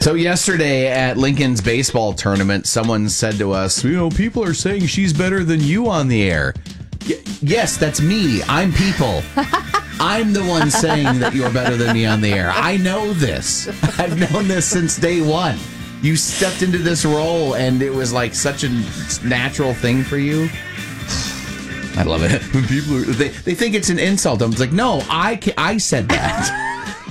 So yesterday at Lincoln's baseball tournament, someone said to us, people are saying she's better than you on the air. Yes, that's me. I'm people. I'm the one saying that you're better than me on the air. I know this. I've known this since day one. You stepped into this role, and it was like such a natural thing for you. I love it. When people they think it's an insult. I'm like, no, I said that.